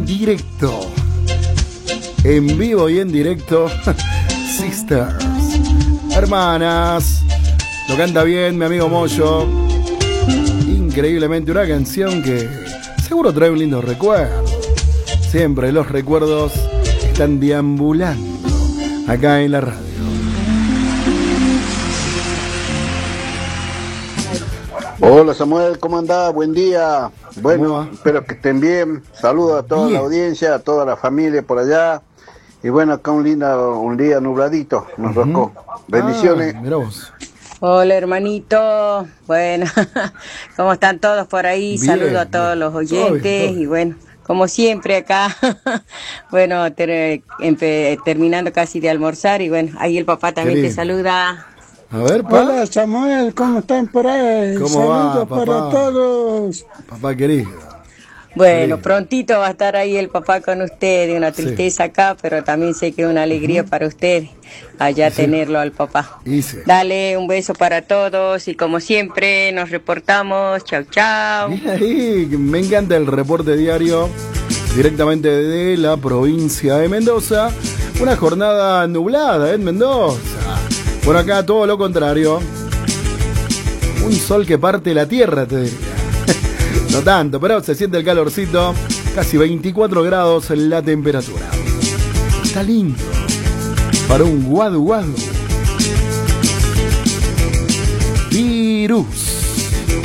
en directo. En vivo y en directo. Sisters. Hermanas. Lo canta bien mi amigo Moyo. Increíblemente una canción que seguro trae un lindo recuerdo. Siempre los recuerdos están deambulando acá en la radio. Hola Samuel, ¿cómo andás? Buen día. Bueno, espero que estén bien. Saludos a toda la audiencia, a toda la familia por allá. Y bueno, acá un día nubladito nos tocó. Bendiciones. Mirá vos. Hola hermanito, bueno, ¿cómo están todos por ahí? Bien, saludo a todos los oyentes todo bien. Y bueno, como siempre acá, bueno, terminando casi de almorzar y bueno, ahí el papá también te saluda. A ver, pa. Hola Samuel, ¿cómo están por ahí? ¿Cómo va, Saludos papá? para todos. Papá querido. Bueno, prontito va a estar ahí el papá con ustedes, una tristeza acá, pero también sé que es una alegría para ustedes allá tenerlo al papá. Dale un beso para todos y como siempre nos reportamos, chau chau. Mira ahí, me encanta el reporte diario directamente de la provincia de Mendoza. Una jornada nublada en Mendoza. Por acá todo lo contrario. Un sol que parte la tierra, te diría. No tanto, pero se siente el calorcito. Casi 24 grados la temperatura. Está lindo para un guadu guadu. Virus.